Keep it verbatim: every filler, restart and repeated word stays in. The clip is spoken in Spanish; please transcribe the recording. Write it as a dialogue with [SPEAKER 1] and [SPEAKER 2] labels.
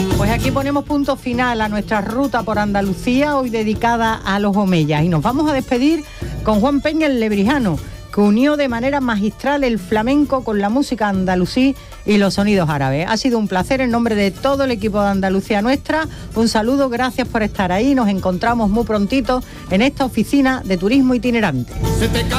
[SPEAKER 1] Pues aquí ponemos punto final a nuestra ruta por Andalucía, hoy dedicada a los omeyas. Y nos vamos a despedir con Juan Peña el Lebrijano, que unió de manera magistral el flamenco con la música andalusí y los sonidos árabes. Ha sido un placer en nombre de todo el equipo de Andalucía Nuestra. Un saludo, gracias por estar ahí. Nos encontramos muy prontito en esta oficina de turismo itinerante.